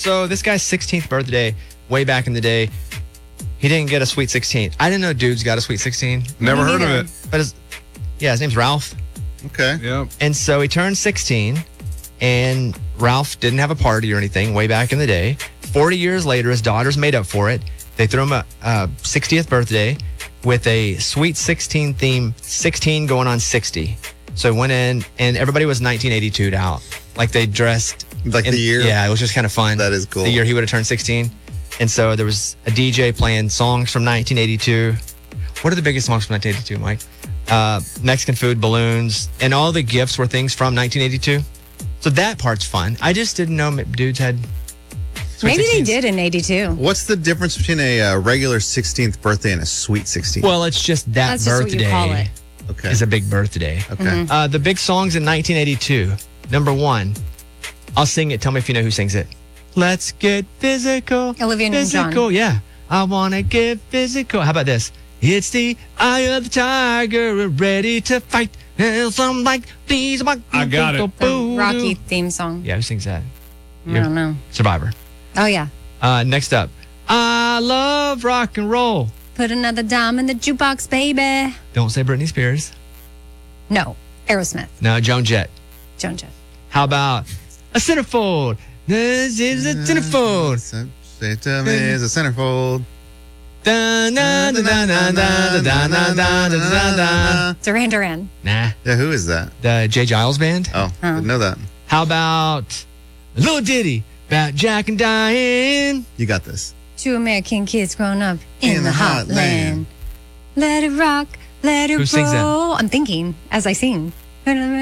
So this guy's 16th birthday, way back in the day, he didn't get a Sweet 16. I didn't know dudes got a Sweet 16. Never heard of it. But his name's Ralph. Okay. Yep. And so he turned 16, and Ralph didn't have a party or anything way back in the day. 40 years later, his daughters made up for it. They threw him a 60th birthday with a Sweet 16 theme, 16 going on 60. So he went in, and everybody was 1982'd out. Like they dressed. Like the year? Yeah, it was just kind of fun. That is cool. The year he would have turned 16. And so there was a DJ playing songs from 1982. What are the biggest songs from 1982, Mike? Mexican food, balloons, and all the gifts were things from 1982. So that part's fun. I just didn't know dudes had Sweet Maybe 16s. they did in 82. What's the difference between a regular 16th birthday and a Sweet 16? Well, it's just that That's just what birthday you call it. Okay. is a big birthday. Okay. The big songs in 1982. Number one, I'll sing it. Tell me if you know who sings it. Let's get physical. Olivia Newton-John. Physical, yeah. I want to get physical. How about this? It's the eye of the tiger, ready to fight. And some like these. I got it. The Rocky theme song. Yeah, who sings that? I don't know. Survivor. Oh, yeah. Next up, I love rock and roll. Put another dime in the jukebox, baby. Don't say Britney Spears. No. Aerosmith. No, Joan Jett. Joan Jett. How about a centerfold? This is a centerfold. Say to me, is a centerfold. Da, na, da, da, da, da, da, da, da, da, da. Duran Duran. Nah, Yeah, who is that? the Jay Giles Band. Oh, didn't know that. How about a little ditty about Jack and Diane? You got this. Two American kids growing up in the heartland. heartland. Let it rock, let it Who sings that? roll. I'm thinking as I sing.